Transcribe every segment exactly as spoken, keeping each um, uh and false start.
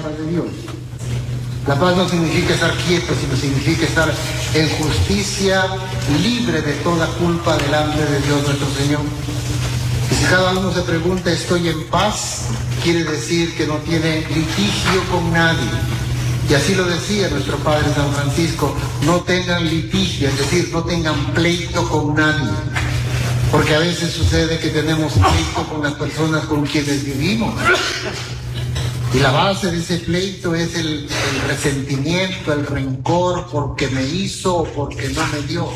casa de Dios. La paz no significa estar quieto, sino significa estar en justicia, libre de toda culpa delante de Dios nuestro Señor. Y si cada uno se pregunta, ¿estoy en paz?, quiere decir que no tiene litigio con nadie. Y así lo decía nuestro Padre San Francisco, no tengan litigio, es decir, no tengan pleito con nadie. Porque a veces sucede que tenemos pleito con las personas con quienes vivimos. Y la base de ese pleito es el, el resentimiento, el rencor, porque me hizo o porque no me dio.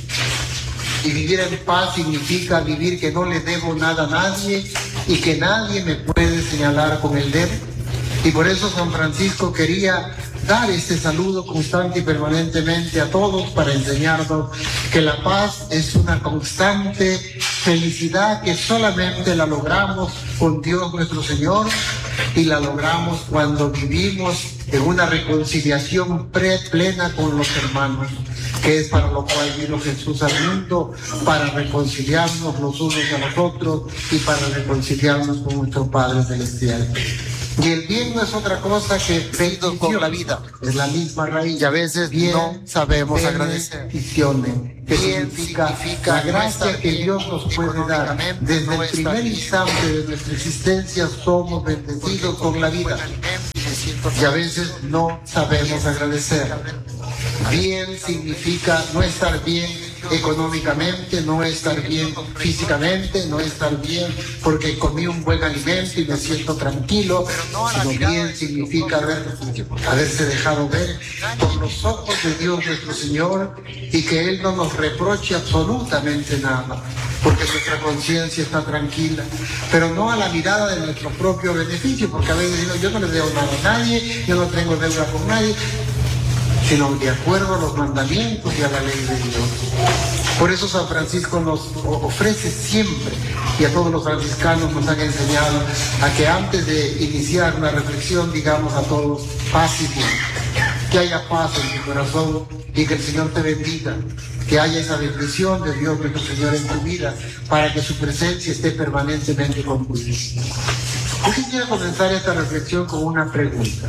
Y vivir en paz significa vivir que no le debo nada a nadie y que nadie me puede señalar con el dedo. Y por eso San Francisco quería dar este saludo constante y permanentemente a todos para enseñarnos que la paz es una constante felicidad que solamente la logramos con Dios nuestro Señor y la logramos cuando vivimos en una reconciliación plena con los hermanos, que es para lo cual vino Jesús al mundo, para reconciliarnos los unos a los otros y para reconciliarnos con nuestro Padre Celestial. Y el bien no es otra cosa que feito con la vida, es la misma raíz. Y a veces bien, no sabemos agradecer. Que significa, significa la gracia que Dios nos puede dar. Desde el primer instante de nuestra existencia somos bendecidos con la vida. Y a veces no sabemos agradecer. Bien significa no estar bien económicamente, no estar bien físicamente, no estar bien porque comí un buen alimento y me siento tranquilo, sino bien significa haber, haberse dejado ver por los ojos de Dios nuestro Señor y que Él no nos reproche absolutamente nada, porque nuestra conciencia está tranquila, pero no a la mirada de nuestro propio beneficio, porque a veces digo, yo no le debo nada a nadie, yo no tengo deuda con nadie, sino de acuerdo a los mandamientos y a la ley de Dios. Por eso San Francisco nos ofrece siempre, y a todos los franciscanos nos han enseñado, a que antes de iniciar una reflexión digamos a todos, paz y bien, que haya paz en tu corazón y que el Señor te bendiga, que haya esa bendición de Dios nuestro Señor en tu vida, para que su presencia esté permanentemente contigo. Yo quisiera comenzar esta reflexión con una pregunta.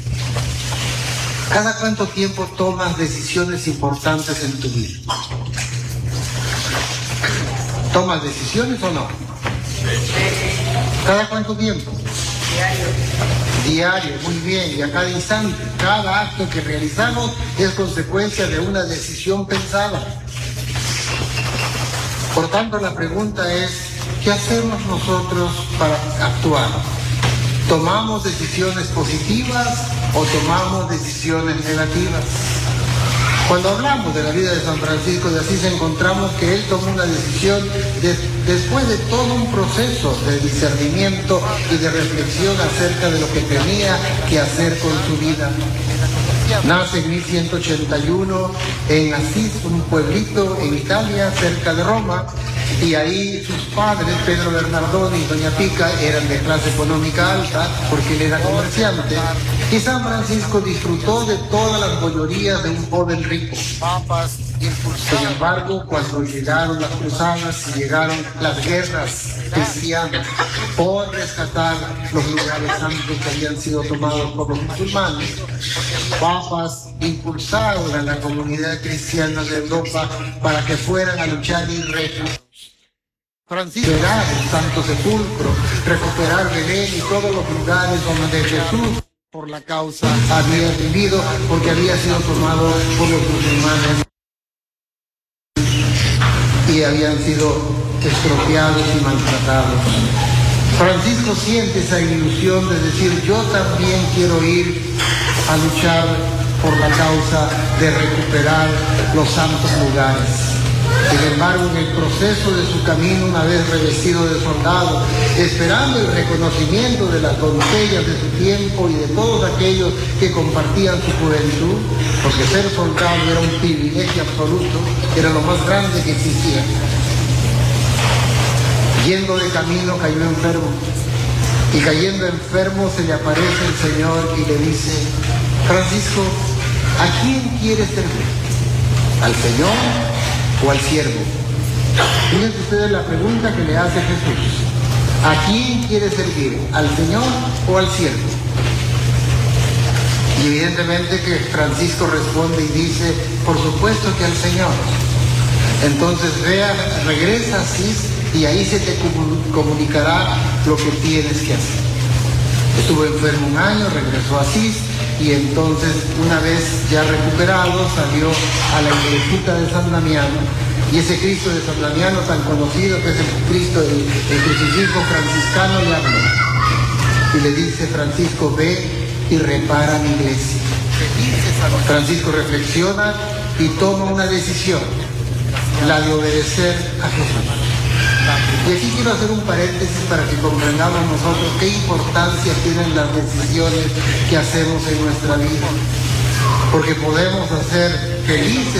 ¿Cada cuánto tiempo tomas decisiones importantes en tu vida? ¿Tomas decisiones o no? ¿Cada cuánto tiempo? Diario. Diario, muy bien. Y a cada instante, cada acto que realizamos es consecuencia de una decisión pensada. Por tanto, la pregunta es, ¿qué hacemos nosotros para actuar? ¿Tomamos decisiones positivas o tomamos decisiones negativas? Cuando hablamos de la vida de San Francisco de Asís encontramos que él tomó una decisión de, después de todo un proceso de discernimiento y de reflexión acerca de lo que tenía que hacer con su vida. Nace en mil ciento ochenta y uno en Asís, un pueblito en Italia, cerca de Roma, y ahí sus padres, Pedro Bernardoni y Doña Pica, eran de clase económica alta, porque él era comerciante, y San Francisco disfrutó de todas las bollorías de un joven rico. Sin embargo, cuando llegaron las cruzadas y llegaron las guerras cristianas por rescatar los lugares santos que habían sido tomados por los musulmanes, papas impulsaron a la comunidad cristiana de Europa para que fueran a luchar y recuperar recuperar el Santo Sepulcro, recuperar Belén y todos los lugares donde Jesús por la causa había vivido, porque había sido tomado por los musulmanes y habían sido expropiados y maltratados. Francisco siente esa ilusión de decir, yo también quiero ir a luchar por la causa de recuperar los santos lugares. Sin embargo, en el proceso de su camino, una vez revestido de soldado, esperando el reconocimiento de las doncellas de su tiempo y de todos aquellos que compartían su juventud, porque ser soldado era un privilegio absoluto, era lo más grande que existía. Yendo de camino cayó enfermo, y cayendo enfermo se le aparece el Señor y le dice, Francisco, ¿a quién quieres servir? ¿Al Señor o al siervo? Fíjense ustedes la pregunta que le hace Jesús. ¿A quién quiere servir? ¿Al Señor o al siervo? Y evidentemente que Francisco responde y dice, por supuesto que al Señor. Entonces vea, regresa a Asís y ahí se te comunicará lo que tienes que hacer. Estuvo enfermo un año, regresó a Asís y entonces una vez ya recuperado salió a la iglesita de San Damiano, y ese Cristo de San Damiano tan conocido, que es el Cristo, el, el crucifijo franciscano, le habló y le dice: Francisco, ve y repara mi iglesia. Francisco reflexiona y toma una decisión, la de obedecer a Jesús. Y aquí quiero hacer un paréntesis para que comprendamos nosotros qué importancia tienen las decisiones que hacemos en nuestra vida, porque podemos hacer felices